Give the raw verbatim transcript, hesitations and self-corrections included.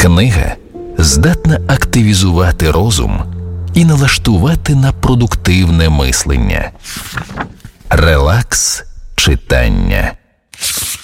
Книга здатна активізувати розум і налаштувати на продуктивне мислення. Релакс читання.